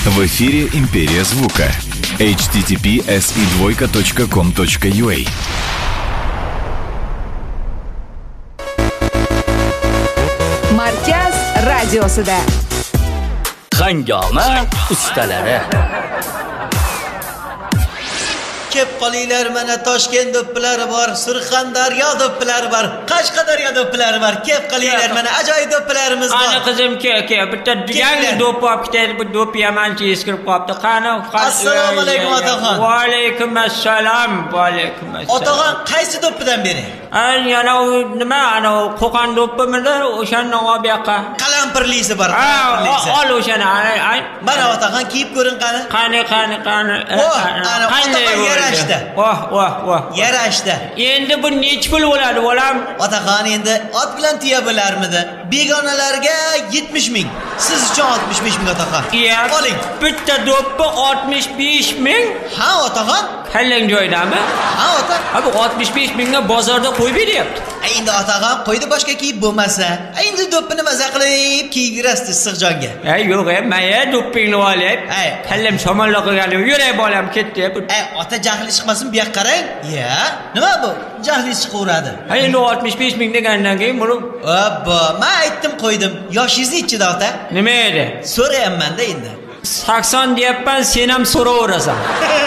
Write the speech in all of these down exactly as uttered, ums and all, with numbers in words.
В эфире «Империя звука». эйч ти ти пи эс и двойка точка ком точка ю а. Markaz radiosida Hangoma ustalari. Kep qolinglar, mana Toshkent do'ppilari bor, Surxondaryo do'ppilari bor, Qashqadaryo do'ppilari bor. Kep qolinglar, mana ajoyib do'ppilarimiz bor. Ana qizim ke ke bitta yangi do'p olib ketadi, bu do'p yamanchi eskirib qolibdi. Qani? Assalomu alaykum otaxon. Va alaykum assalom. Va alaykum assalom. Otaxon qaysi do'ppidan bering? Ay, yana u nima, ana Qo'qon do'ppimidi? O'shandan olib yoqqa. Qalampirlisi bor. Ha, ol o'shani. Ay, mana otaxon kiyib ko'ring qani. Qani, qani, qani. Oh, ana otaxon yarashdi. Voh, voh, voh. Yarashdi. Endi bu necha pul bo'ladi, bolam? Otaxon endi ot bilan tuya bo'larmidi? Begonalarga yetmish ming. Siz uchun oltmish besh ming otaxon. Oling. Bitta do'ppi oltmish besh ming? Ha, otaxon. Kallang joydami? Ha, ota. Ha, bu oltmish besh mingga bozorda qo'yib beryapti. Endi otaxon qo'ydi boshqa kiyib bo'lmasa, endi do'ppini maza qilib kiyib yurasiz Issiqjonga. Ey, yo'q, ey, maya do'ppingni olib. Ey, kallam shamollab qolgan. Yuray bolam ketdi. Ey, ota jahli chiqmasin, bu yoqqa qarang. Ya, nima bu? Jahli chiqaveradi. Ha, endi oltmish besh ming degandan keyin buni Obbo, men aytdim qo'ydim. Yoshingiz nechida ota? Nima edi? So'rayapman-da endi. sakson deyapman, sen ham so'raverasan.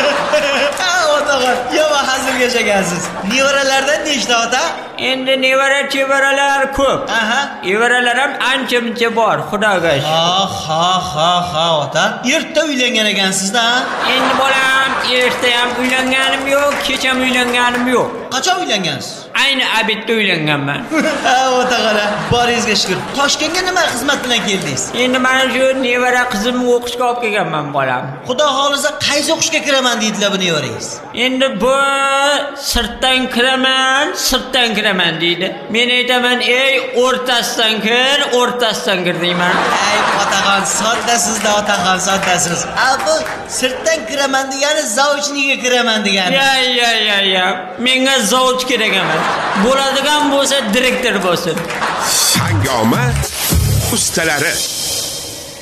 Ha, otaxon, yomon hazil yashagansiz. Nevaralardan nechta ota? Endi nevara chevaralar ko'p. Aha. Evaralar ham ancha-muncha bor, xudoga shukr. Ha, ha, ha, ha, ota. Erta uylangan ekansiz-da? Endi bolam, erta ham uylanganim yo'q, kech ham uylanganim yo'q. Qachon uylangansiz? Ayni abidda uylanganman. Ha, otaxon, boringizga shukr. Toshkentga nima xizmat bilan keldingiz? Endi mana shu nevara qizimni o'qishga olib kelganman, bolam. Xudo xolisa qaysi o'qishga kiraman deydilar bu nevarangiz? Endi bu sirtdan kiraman, sirtdan kiraman deydi. Men aytaman, ey, o'rtasidan kir, o'rtasidan kir deyman. Ey, otaxon, soddasiz-da, otaxon, soddasiz. A bu sirtdan kiraman degani zavchniga kiraman degani. Ya, ya, ya, ya. Menga zavch kerak emas. Bo'ladigan bo'lsa, direktor bo'lsin. Hangoma ustalari.